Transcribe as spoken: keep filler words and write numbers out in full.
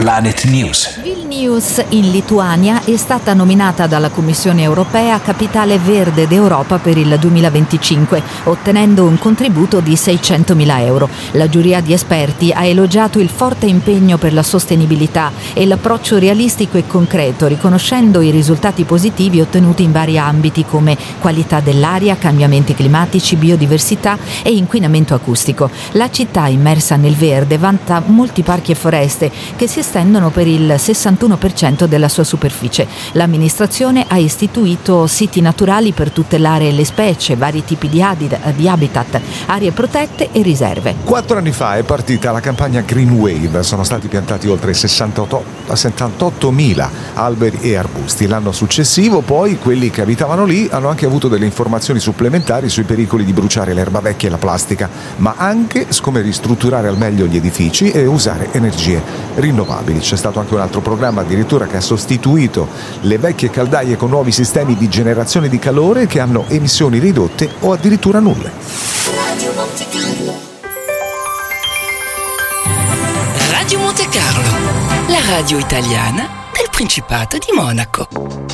Planet News. Vilnius in Lituania è stata nominata dalla Commissione europea Capitale Verde d'Europa per il duemilaventicinque, ottenendo un contributo di seicentomila euro. La giuria di esperti ha elogiato il forte impegno per la sostenibilità e l'approccio realistico e concreto, riconoscendo i risultati positivi ottenuti in vari ambiti come qualità dell'aria, cambiamenti climatici, biodiversità e inquinamento acustico. La città, immersa nel verde, vanta molti parchi e foreste che si estendono per il sessantuno per cento della sua superficie. L'amministrazione ha istituito siti naturali per tutelare le specie, vari tipi di, adid- di habitat, aree protette e riserve. Quattro anni fa è partita la campagna Green Wave. Sono stati piantati oltre sessantottomila alberi e arbusti. L'anno successivo, poi, quelli che abitavano lì hanno anche avuto delle informazioni supplementari sui pericoli di bruciare l'erba vecchia e la plastica, ma anche su come ristrutturare al meglio gli edifici e usare energie rinnovabili. C'è stato anche un altro programma addirittura che ha sostituito le vecchie caldaie con nuovi sistemi di generazione di calore che hanno emissioni ridotte o addirittura nulle. Radio Monte Carlo. Radio Monte Carlo, la radio italiana del Principato di Monaco.